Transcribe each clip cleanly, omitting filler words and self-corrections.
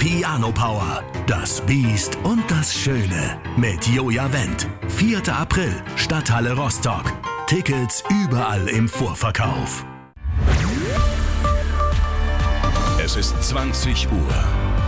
Piano Power. Das Biest und das Schöne. Mit Joja Wendt. 4. April, Stadthalle Rostock. Tickets überall im Vorverkauf. Es ist 20 Uhr.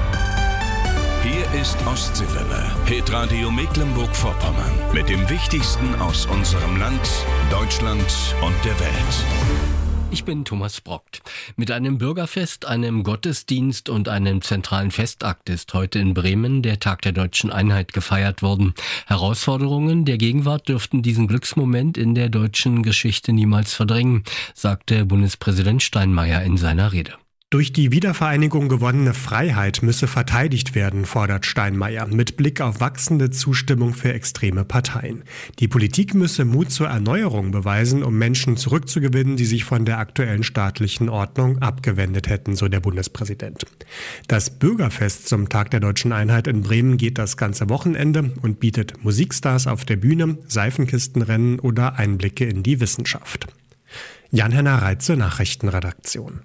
Hier ist Ostseewelle, Hitradio Mecklenburg-Vorpommern. Mit dem Wichtigsten aus unserem Land, Deutschland und der Welt. Ich bin Thomas Brockt. Mit einem Bürgerfest, einem Gottesdienst und einem zentralen Festakt ist heute in Bremen der Tag der Deutschen Einheit gefeiert worden. Herausforderungen der Gegenwart dürften diesen Glücksmoment in der deutschen Geschichte niemals verdrängen, sagte Bundespräsident Steinmeier in seiner Rede. Durch die Wiedervereinigung gewonnene Freiheit müsse verteidigt werden, fordert Steinmeier, mit Blick auf wachsende Zustimmung für extreme Parteien. Die Politik müsse Mut zur Erneuerung beweisen, um Menschen zurückzugewinnen, die sich von der aktuellen staatlichen Ordnung abgewendet hätten, so der Bundespräsident. Das Bürgerfest zum Tag der Deutschen Einheit in Bremen geht das ganze Wochenende und bietet Musikstars auf der Bühne, Seifenkistenrennen oder Einblicke in die Wissenschaft. Jan-Henner Reitze, Nachrichtenredaktion.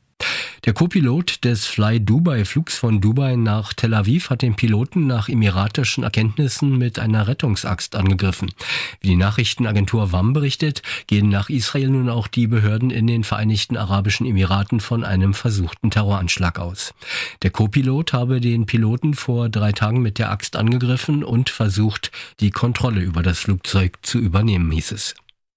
Der Co-Pilot des Fly Dubai-Flugs von Dubai nach Tel Aviv hat den Piloten nach emiratischen Erkenntnissen mit einer Rettungsaxt angegriffen. Wie die Nachrichtenagentur WAM berichtet, gehen nach Israel nun auch die Behörden in den Vereinigten Arabischen Emiraten von einem versuchten Terroranschlag aus. Der Co-Pilot habe den Piloten vor 3 Tagen mit der Axt angegriffen und versucht, die Kontrolle über das Flugzeug zu übernehmen, hieß es.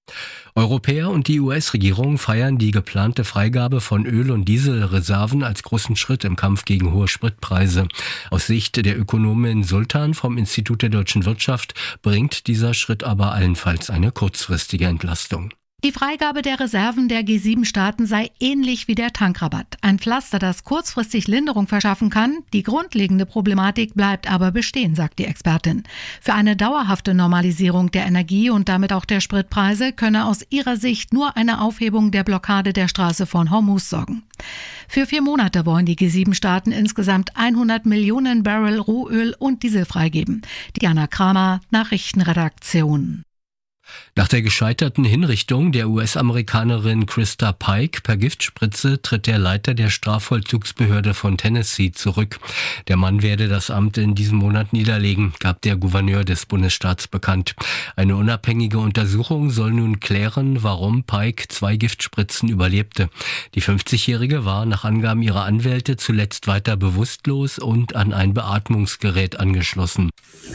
Europäer und die US-Regierung feiern die geplante Freigabe von Öl- und Dieselreserven als großen Schritt im Kampf gegen hohe Spritpreise. Aus Sicht der Ökonomin Sultan vom Institut der deutschen Wirtschaft bringt dieser Schritt aber allenfalls eine kurzfristige Entlastung. Die Freigabe der Reserven der G7-Staaten sei ähnlich wie der Tankrabatt. Ein Pflaster, das kurzfristig Linderung verschaffen kann. Die grundlegende Problematik bleibt aber bestehen, sagt die Expertin. Für eine dauerhafte Normalisierung der Energie und damit auch der Spritpreise könne aus ihrer Sicht nur eine Aufhebung der Blockade der Straße von Hormuz sorgen. Für 4 Monate wollen die G7-Staaten insgesamt 100 Millionen Barrel Rohöl und Diesel freigeben. Diana Kramer, Nachrichtenredaktion. Nach der gescheiterten Hinrichtung der US-Amerikanerin Krista Pike per Giftspritze tritt der Leiter der Strafvollzugsbehörde von Tennessee zurück. Der Mann werde das Amt in diesem Monat niederlegen, gab der Gouverneur des Bundesstaats bekannt. Eine unabhängige Untersuchung soll nun klären, warum Pike 2 Giftspritzen überlebte. Die 50-Jährige war nach Angaben ihrer Anwälte zuletzt weiter bewusstlos und an ein Beatmungsgerät angeschlossen.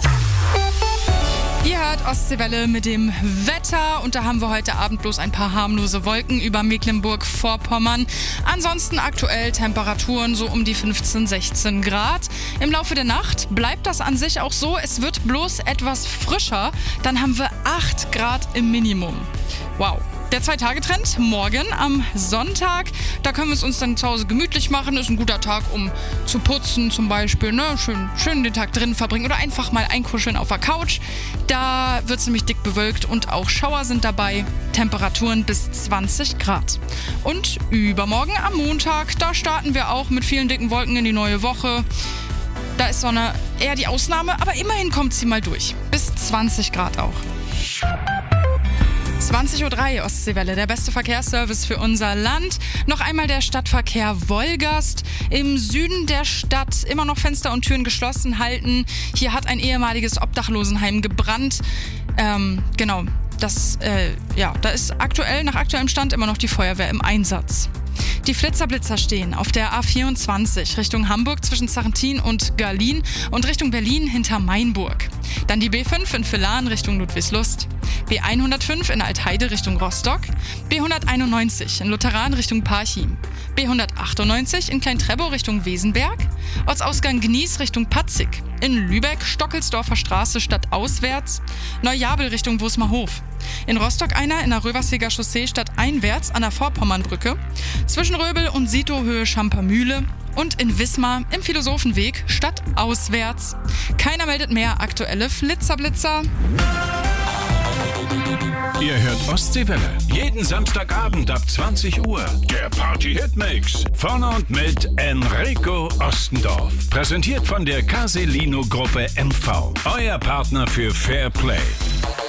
Ihr hört Ostseewelle mit dem Wetter und da haben wir heute Abend bloß ein paar harmlose Wolken über Mecklenburg-Vorpommern. Ansonsten aktuell Temperaturen so um die 15, 16 Grad. Im Laufe der Nacht bleibt das an sich auch so. Es wird bloß etwas frischer. Dann haben wir 8 Grad im Minimum. Wow. Der 2-Tage-Trend morgen am Sonntag. Da können wir es uns dann zu Hause gemütlich machen. Ist ein guter Tag, um zu putzen zum Beispiel. Ne? Schön den Tag drin verbringen oder einfach mal einkuscheln auf der Couch. Da wird es nämlich dick bewölkt und auch Schauer sind dabei. Temperaturen bis 20 Grad. Und übermorgen am Montag, da starten wir auch mit vielen dicken Wolken in die neue Woche. Da ist Sonne eher die Ausnahme, aber immerhin kommt sie mal durch. Bis 20 Grad auch. 20.03 Uhr Ostseewelle, der beste Verkehrsservice für unser Land. Noch einmal der Stadtverkehr Wolgast. Im Süden der Stadt immer noch Fenster und Türen geschlossen halten. Hier hat ein ehemaliges Obdachlosenheim gebrannt. Da ist nach aktuellem Stand immer noch die Feuerwehr im Einsatz. Die Flitzerblitzer stehen auf der A24 Richtung Hamburg zwischen Sarrentin und Garlin und Richtung Berlin hinter Mainburg. Dann die B5 in Villaren Richtung Ludwigslust, B105 in Altheide Richtung Rostock, B191 in Lutheran Richtung Parchim, B198 in Klein-Trebow Richtung Wesenberg, Ortsausgang Gnies Richtung Patzig, in Lübeck Stockelsdorfer Straße stadtauswärts, Neujabel Richtung Wusmerhof. In Rostock einer in der Röverseger Chaussee stadteinwärts an der Vorpommernbrücke, zwischen Röbel und Sito Höhe Schampermühle und in Wismar im Philosophenweg stadtauswärts. Keiner meldet mehr aktuelle Flitzerblitzer. Ihr hört Ostseewelle. Jeden Samstagabend ab 20 Uhr. Der Party-Hitmix. Von und mit Enrico Ostendorf. Präsentiert von der Caselino-Gruppe MV. Euer Partner für Fair Play.